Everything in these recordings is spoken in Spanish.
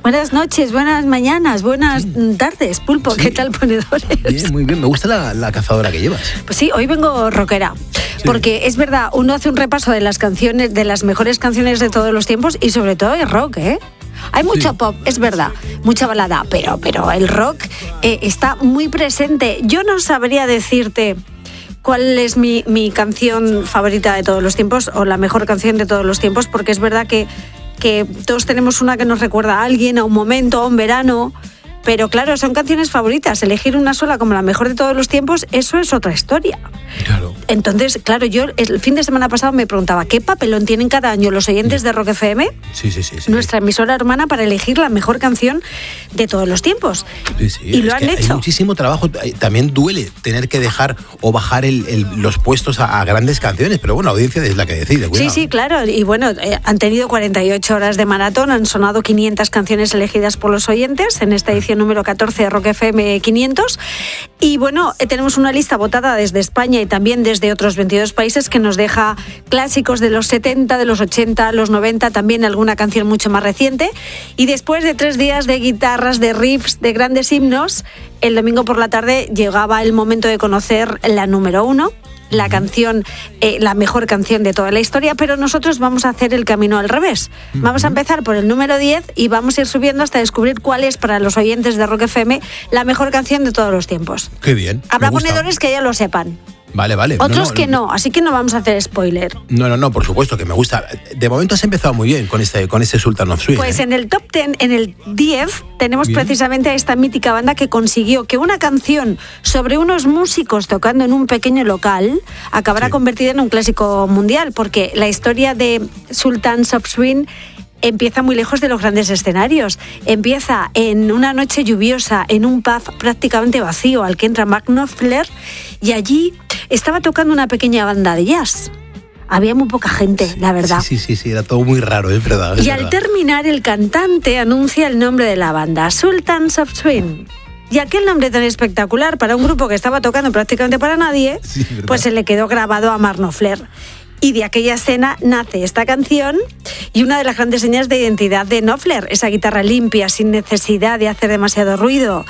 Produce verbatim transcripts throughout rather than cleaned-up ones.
Buenas noches, buenas mañanas, buenas sí. tardes, Pulpo, sí. ¿Qué tal, ponedores? Bien, muy bien, me gusta la, la cazadora que llevas. Pues sí, hoy vengo rockera, sí. Porque es verdad, uno hace un repaso de las canciones, de las mejores canciones de todos los tiempos y sobre todo el rock, ¿eh? Hay mucho sí. pop, es verdad, mucha balada, pero, pero el rock eh, está muy presente. Yo no sabría decirte cuál es mi, mi canción favorita de todos los tiempos o la mejor canción de todos los tiempos, porque es verdad que, que todos tenemos una que nos recuerda a alguien, a un momento, a un verano, pero claro, son canciones favoritas. Elegir una sola como la mejor de todos los tiempos, eso es otra historia. Claro. Entonces, claro, yo el fin de semana pasado me preguntaba ¿qué papelón tienen cada año los oyentes de Rock F M? Sí, sí, sí, sí. Nuestra emisora hermana para elegir la mejor canción de todos los tiempos. Sí, sí. Y lo han hecho. Hay muchísimo trabajo. También duele tener que dejar o bajar el, el, los puestos a, a grandes canciones, pero bueno, la audiencia es la que decide. Cuidado. Sí, sí, claro. Y bueno, eh, han tenido cuarenta y ocho horas de maratón, han sonado quinientas canciones elegidas por los oyentes en esta edición número catorce de Rock F M quinientos. Y bueno, eh, tenemos una lista votada desde España y también desde otros veintidós países que nos deja clásicos de los setenta, de los ochenta, los noventa, también alguna canción mucho más reciente. Y después de tres días de guitarras, de riffs, de grandes himnos, el domingo por la tarde llegaba el momento de conocer la número uno, la canción, eh, la mejor canción de toda la historia, pero nosotros vamos a hacer el camino al revés. Uh-huh. Vamos a empezar por el número diez y vamos a ir subiendo hasta descubrir cuál es para los oyentes de Rock F M la mejor canción de todos los tiempos. Qué bien. Habrá ponedores que ya lo sepan. Vale, vale. Otros no, no, que no, así que no vamos a hacer spoiler. No, no, no, por supuesto que me gusta. De momento has empezado muy bien con este, con este Sultan of Swing. Pues ¿eh? en el top diez, en el diez, tenemos bien. Precisamente a esta mítica banda que consiguió que una canción sobre unos músicos tocando en un pequeño local acabara sí. convertida en un clásico mundial, porque la historia de Sultans of Swing empieza muy lejos de los grandes escenarios. Empieza en una noche lluviosa, en un pub prácticamente vacío al que entra Mark Knopfler, y allí estaba tocando una pequeña banda de jazz. Había muy poca gente, sí, la verdad. Sí, sí, sí, era todo muy raro, es verdad. Es y verdad. Al terminar, el cantante anuncia el nombre de la banda, Sultans of Swing. Y aquel nombre tan espectacular para un grupo que estaba tocando prácticamente para nadie, sí, pues se le quedó grabado a Mark Knopfler. Y de aquella escena nace esta canción y una de las grandes señas de identidad de Knopfler, esa guitarra limpia, sin necesidad de hacer demasiado ruido.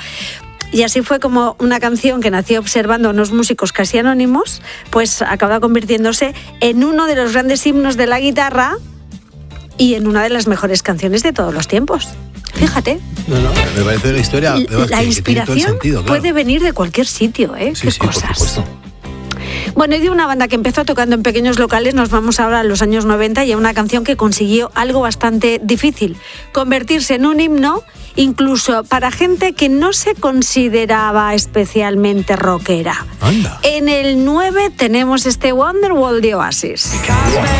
Y así fue como una canción que nació observando a unos músicos casi anónimos, pues acaba convirtiéndose en uno de los grandes himnos de la guitarra y en una de las mejores canciones de todos los tiempos. Fíjate. No, no, me parece la historia. La que, inspiración que sentido, claro. puede venir de cualquier sitio, ¿eh? Sí, Qué sí, cosas. por supuesto. Bueno, y de una banda que empezó tocando en pequeños locales, nos vamos ahora a los años noventa y a una canción que consiguió algo bastante difícil, convertirse en un himno incluso para gente que no se consideraba especialmente rockera. Anda. En el nueve tenemos este Wonderwall de Oasis.